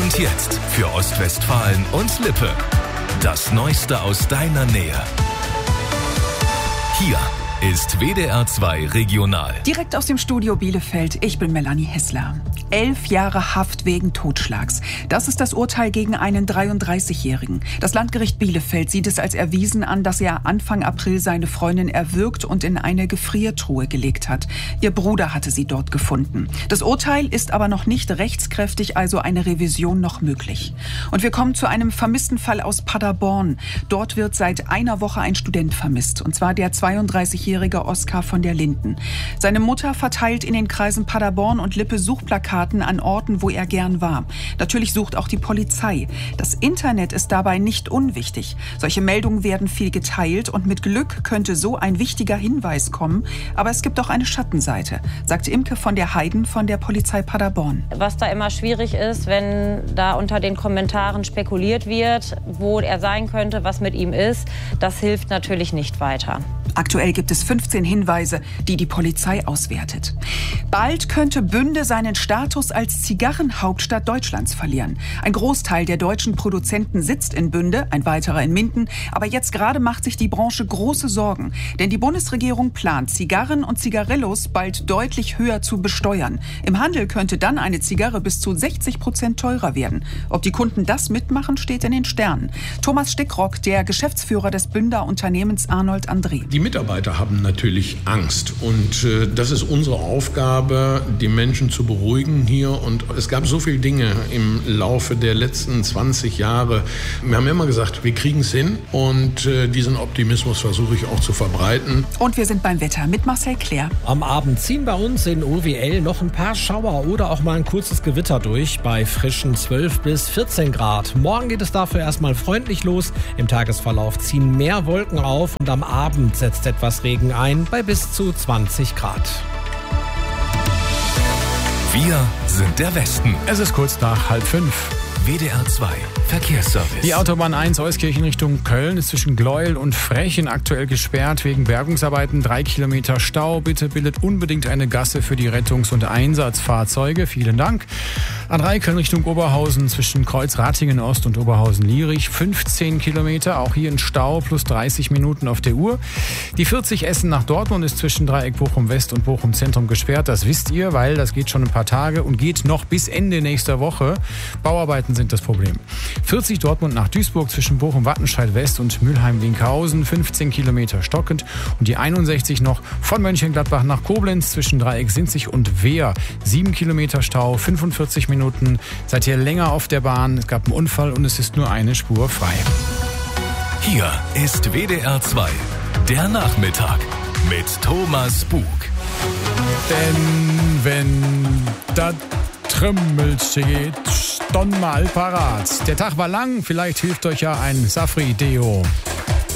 Und jetzt für Ostwestfalen und Lippe. Das Neueste aus deiner Nähe. Hier ist WDR 2 Regional. Direkt aus dem Studio Bielefeld, ich bin Melanie Hessler. 11 Jahre Haft wegen Totschlags. Das ist das Urteil gegen einen 33-Jährigen. Das Landgericht Bielefeld sieht es als erwiesen an, dass er Anfang April seine Freundin erwürgt und in eine Gefriertruhe gelegt hat. Ihr Bruder hatte sie dort gefunden. Das Urteil ist aber noch nicht rechtskräftig, also eine Revision noch möglich. Und wir kommen zu einem vermissten Fall aus Paderborn. Dort wird seit einer Woche ein Student vermisst, und zwar der 32-jährige Oskar von der Linden. Seine Mutter verteilt in den Kreisen Paderborn und Lippe Suchplakaten an Orten, wo er gern war. Natürlich sucht auch die Polizei. Das Internet ist dabei nicht unwichtig. Solche Meldungen werden viel geteilt und mit Glück könnte so ein wichtiger Hinweis kommen. Aber es gibt auch eine Schattenseite, sagt Imke von der Heiden von der Polizei Paderborn. Was da immer schwierig ist, wenn da unter den Kommentaren spekuliert wird, wo er sein könnte, was mit ihm ist, das hilft natürlich nicht weiter. Aktuell gibt es 15 Hinweise, die die Polizei auswertet. Bald könnte Bünde seinen Status als Zigarrenhauptstadt Deutschlands verlieren. Ein Großteil der deutschen Produzenten sitzt in Bünde, ein weiterer in Minden. Aber jetzt gerade macht sich die Branche große Sorgen. Denn die Bundesregierung plant, Zigarren und Zigarillos bald deutlich höher zu besteuern. Im Handel könnte dann eine Zigarre bis zu 60% teurer werden. Ob die Kunden das mitmachen, steht in den Sternen. Thomas Stickrock, der Geschäftsführer des Bünder Unternehmens Arnold André. Die Mitarbeiter haben natürlich Angst und das ist unsere Aufgabe, die Menschen zu beruhigen hier. Und es gab so viele Dinge im Laufe der letzten 20 Jahre. Wir haben immer gesagt, wir kriegen es hin und diesen Optimismus versuche ich auch zu verbreiten. Und wir sind beim Wetter mit Marcel Claire. Am Abend ziehen bei uns in OWL noch ein paar Schauer oder auch mal ein kurzes Gewitter durch bei frischen 12 bis 14 Grad. Morgen geht es dafür erstmal freundlich los. Im Tagesverlauf ziehen mehr Wolken auf und am Abend setzt etwas Regen ein bei bis zu 20 Grad. Wir sind der Westen. Es ist kurz nach 4:30. WDR 2 Verkehrsservice. Die Autobahn 1 Euskirchen Richtung Köln ist zwischen Gleuel und Frechen aktuell gesperrt wegen Bergungsarbeiten. 3 Kilometer Stau. Bitte bildet unbedingt eine Gasse für die Rettungs- und Einsatzfahrzeuge. Vielen Dank. A3 Köln Richtung Oberhausen zwischen Kreuz-Ratingen Ost und Oberhausen-Lierich. 15 Kilometer, auch hier in Stau, plus 30 Minuten auf der Uhr. Die 40 Essen nach Dortmund ist zwischen Dreieck Bochum West und Bochum Zentrum gesperrt. Das wisst ihr, weil das geht schon ein paar Tage und geht noch bis Ende nächster Woche. Bauarbeiten sind das Problem. 40 Dortmund nach Duisburg zwischen Bochum-Wattenscheid West und Mülheim-Winkhausen, 15 Kilometer stockend. Und die 61 noch von Mönchengladbach nach Koblenz zwischen Dreieck Sinzig und Wehr. 7 Kilometer Stau, 45 Minuten. Seid ihr länger auf der Bahn? Es gab einen Unfall und es ist nur eine Spur frei. Hier ist WDR 2, der Nachmittag mit Thomas Bug. Denn wenn das Trümmelchen geht, dann mal parat. Der Tag war lang, vielleicht hilft euch ja ein Safri-Deo.